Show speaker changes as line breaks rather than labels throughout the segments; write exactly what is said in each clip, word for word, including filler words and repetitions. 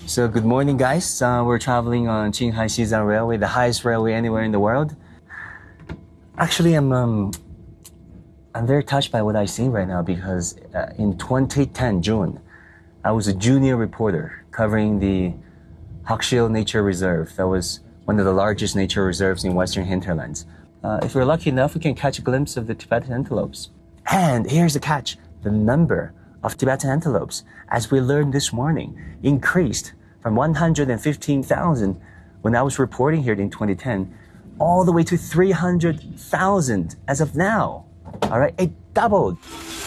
So good morning, guys. Uh, we're traveling on Qinghai Xizang Railway, the highest railway anywhere in the world. Actually, I'm um, I'm very touched by what I see right now because uh, in twenty ten June, I was a junior reporter covering the Hakshil Nature Reserve. That was one of the largest nature reserves in Western hinterlands. Uh, if we're lucky enough, we can catch a glimpse of the Tibetan antelopes. And here's the catch: the number of Tibetan antelopes, as we learned this morning, increased from one hundred fifteen thousand when I was reporting here in twenty ten, all the way to three hundred thousand as of now. All right, it doubled.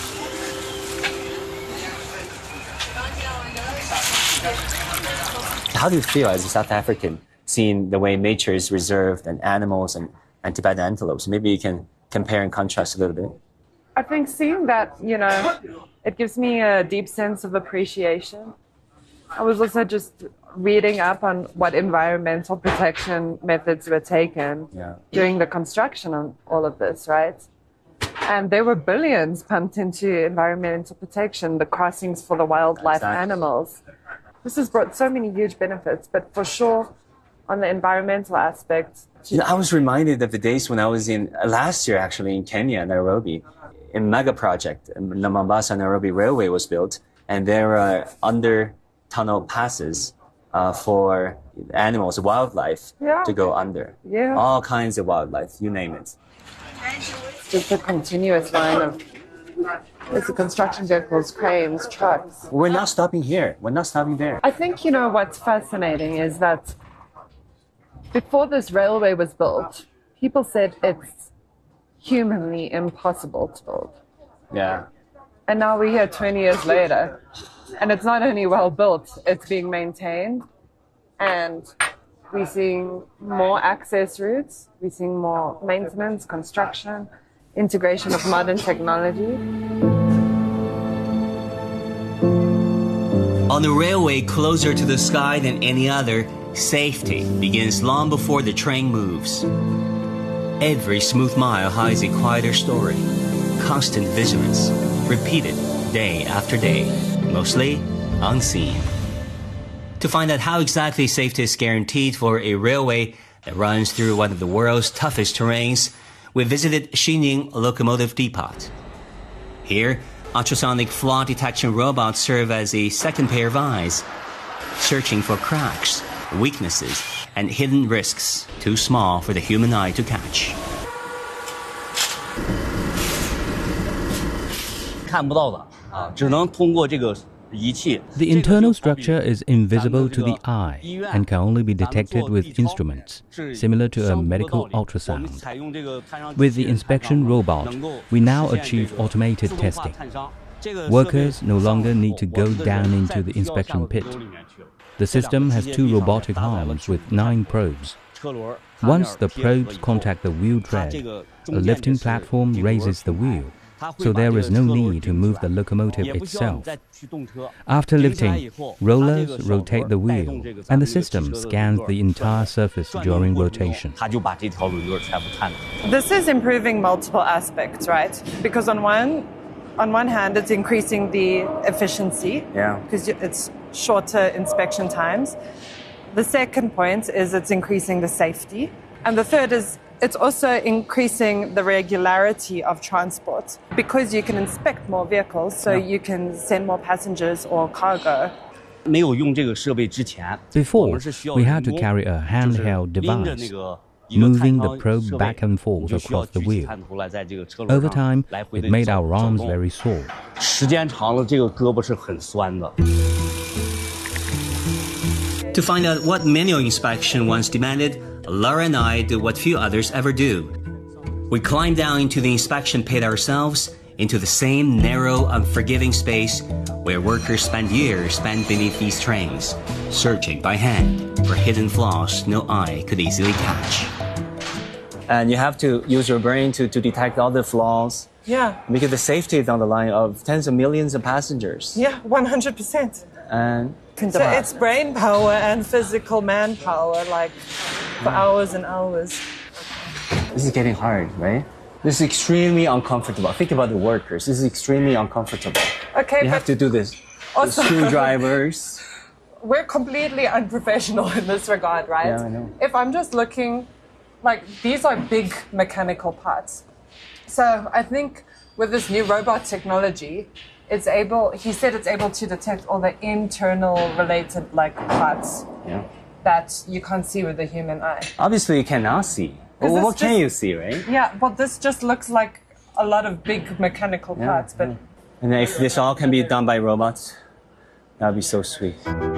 How do you feel as a South African seeing the way nature is reserved and animals and, and Tibetan antelopes? Maybe you can compare and contrast a little bit.
I think seeing that, you know, it gives me a deep sense of appreciation. I was also just reading up on what environmental protection methods were taken
yeah.
during the construction of all of this, right? And there were billions pumped into environmental protection, the crossings for the wildlife
exactly.
animals. This has brought so many huge benefits, but for sure, on the environmental aspect.
You know, I was reminded of the days when I was in, uh, last year actually, in Kenya, Nairobi, a mega project, the Mombasa-Nairobi Railway was built, and there are under tunnel passes uh, for animals, wildlife
yeah.
to go under.
Yeah.
All kinds of wildlife, you name it.
Just a continuous line of it's the construction vehicles, cranes, trucks.
We're not stopping here. We're not stopping there.
I think, you know, what's fascinating is that before this railway was built, people said it's humanly impossible to build.
Yeah.
And now we're here twenty years later, and it's not only well built, it's being maintained, and we're seeing more access routes, we're seeing more maintenance, construction, integration of modern technology.
On the railway closer to the sky than any other, safety begins long before the train moves. Every smooth mile hides a quieter story. Constant vigilance, repeated day after day, mostly unseen. To find out how exactly safety is guaranteed for a railway that runs through one of the world's toughest terrains, we visited Xining Locomotive Depot. Here, ultrasonic flaw detection robots serve as a second pair of eyes, searching for cracks, weaknesses, and hidden risks too small for the human eye to catch.
The internal structure is invisible to the eye and can only be detected with instruments, similar to a medical ultrasound. With the inspection robot, we now achieve automated testing. Workers no longer need to go down into the inspection pit. The system has two robotic arms with nine probes. Once the probes contact the wheel tread, a lifting platform raises the wheel, so there is no need to move the locomotive itself. After lifting, rollers rotate the wheel, and the system scans the entire surface during rotation.
This is improving multiple aspects, right? Because on one, on one hand, it's increasing the efficiency,
yeah.
because it's shorter inspection times. The second point is it's increasing the safety. And the third is it's also increasing the regularity of transport because you can inspect more vehicles, so
yeah.
you can send more passengers or cargo.
Before, we had to carry a handheld device, moving the probe back and forth across the wheel. Over time, it made our arms very sore.
To find out what manual inspection once demanded, Laura and I do what few others ever do. We climb down into the inspection pit ourselves, into the same narrow, unforgiving space where workers spend years spent beneath these trains, searching by hand for hidden flaws no eye could easily catch.
And you have to use your brain to, to detect all the flaws.
Yeah.
Because the safety is on the line of tens of millions of passengers.
Yeah, one hundred percent.
And
so it's brain power and physical manpower, like for hours and hours.
This is getting hard, right? This is extremely uncomfortable. Think about the workers. This is extremely uncomfortable.
Okay,
you have to do this.
Also,
the screwdrivers,
we're completely unprofessional in this regard, right?
Yeah, I know.
If I'm just looking, like, these are big mechanical parts. So I think with this new robot technology, it's able, he said it's able to detect all the internal related, like, parts
Yeah.
that you can't see with the human eye.
Obviously, you cannot see. Well,
this
what can
just-
you see, right?
Yeah, but this just looks like a lot of big mechanical
Yeah,
parts, but
yeah. And if this all can be done by robots, that would be so sweet.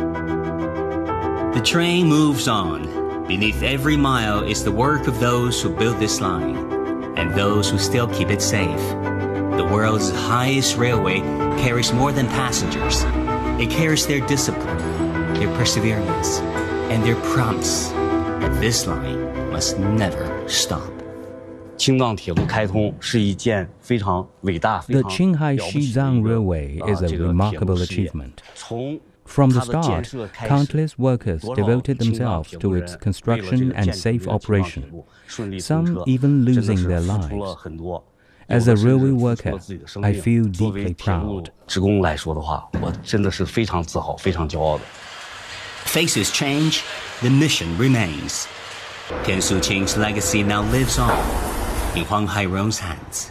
The train moves on. Beneath every mile is the work of those who built this line and those who still keep it safe. The world's highest railway carries more than passengers. It carries their discipline, their perseverance, and their promise that this line must never stop.
青藏铁路开通是一件非常伟大、非
The
常
Qinghai
了不起的
Xizang
一个
Railway
啊
is a
这个铁路
remarkable
事业。
achievement.
从
From the
它的建
start,
设开始，
countless workers
多少
devoted
青藏
themselves
铁
to
路
its
人为了这
construction
个
and
建
safe
这个青藏铁
operation,
路顺利通
some
车，
even
真的
losing
是
their
付出了
lives.
很多。
As
有
a
的甚至
railway
付出
worker,
了自己的生
I
命。
feel
作为
deeply
铁路
proud.
职工来说的话，我真的是非常自豪、非常骄傲的。
Faces change, the mission remains. Tian Suqing's legacy now lives on in Huang Hairon's hands.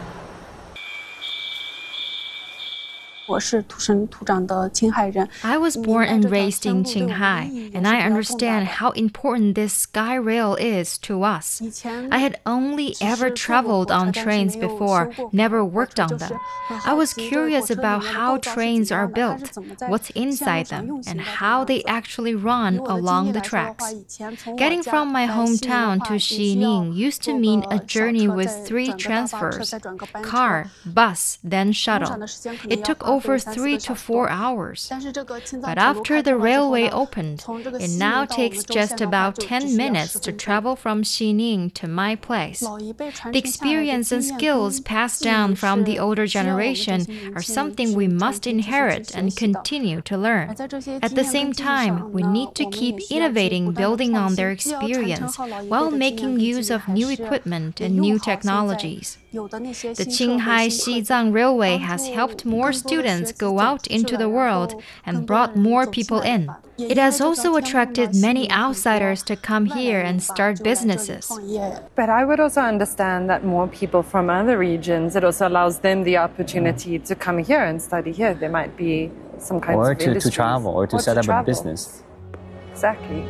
我是土生土长的青海人。
I was born and raised in Qinghai, and I understand how important this sky rail is to us. I had only ever traveled on trains before, never worked on them. I was curious about how trains are built, what's inside them, and how they actually run along the tracks. Getting from my hometown to Xining used to mean a journey with three transfers: car, bus, then shuttle. It took over three to four hours. But after the railway opened, it now takes just about ten minutes to travel from Xining to my place. The experience and skills passed down from the older generation are something we must inherit and continue to learn. At the same time, we need to keep innovating, building on their experience, while making use of new equipment and new technologies. The Qinghai Xizang Railway has helped more students go out into the world and brought more people in. It has also attracted many outsiders to come here and start businesses.
But I would also understand that more people from other regions, it also allows them the opportunity to come here and study here. There might be some kinds
Or
of
to, to
industries.
travel, or to set up a
travel.
business.
Exactly.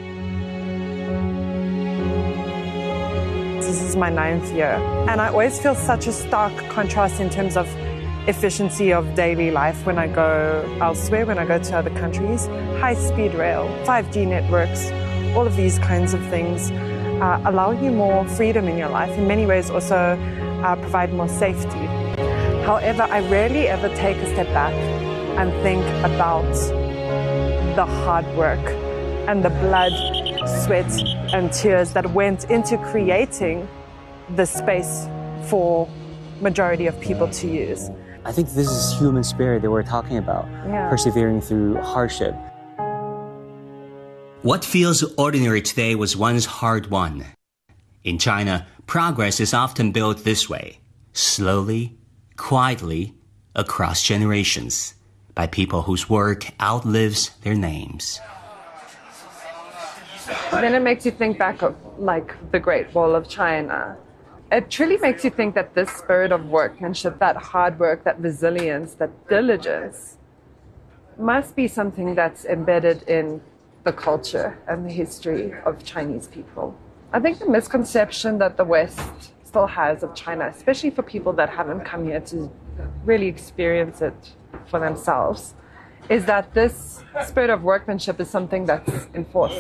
This is my ninth year, and I always feel such a stark contrast in terms of efficiency of daily life when I go elsewhere, when I go to other countries. High-speed rail, five G networks, all of these kinds of things uh, allow you more freedom in your life. In many ways also uh, provide more safety. However, I rarely ever take a step back and think about the hard work and the blood, sweat, and tears that went into creating the space for majority of people to use.
I think this is human spirit that we're talking about,
Yeah.
persevering through hardship.
What feels ordinary today was once hard won. In China, progress is often built this way, slowly, quietly, across generations, by people whose work outlives their names.
Then it makes you think back of like the Great Wall of China. It truly makes you think that this spirit of workmanship, that hard work, that resilience, that diligence must be something that's embedded in the culture and the history of Chinese people. I think the misconception that the West still has of China, especially for people that haven't come here to really experience it for themselves, is that this spirit of workmanship is something that's enforced.